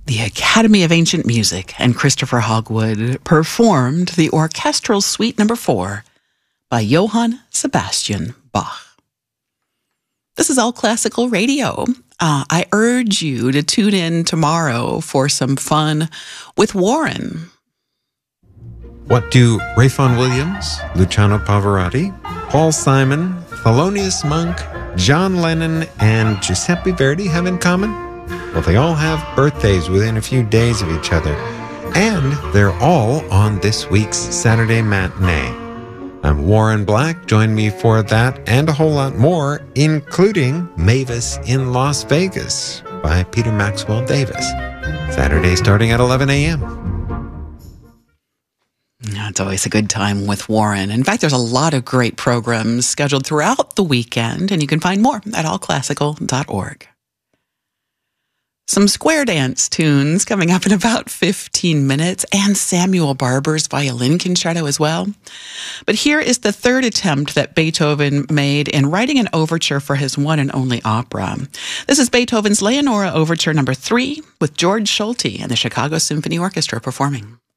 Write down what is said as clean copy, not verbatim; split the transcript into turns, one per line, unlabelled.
The Academy of Ancient Music and Christopher Hogwood performed the Orchestral Suite No. 4 by Johann Sebastian Bach. This is All Classical Radio. I urge you to tune in tomorrow for some fun with Warren.
What do Ralph Vaughan Williams, Luciano Pavarotti, Paul Simon, Thelonious Monk, John Lennon, and Giuseppe Verdi have in common? Well, they all have birthdays within a few days of each other, and they're all on this week's Saturday matinee. I'm Warren Black. Join me for that and a whole lot more, including Mavis in Las Vegas by Peter Maxwell Davis. Saturday starting at 11 a.m.
It's always a good time with Warren. In fact, there's a lot of great programs scheduled throughout the weekend, and you can find more at allclassical.org. Some square dance tunes coming up in about 15 minutes, and Samuel Barber's violin concerto as well. But here is the third attempt that Beethoven made in writing an overture for his one and only opera. This is Beethoven's Leonora Overture No. 3 with George Solti and the Chicago Symphony Orchestra performing.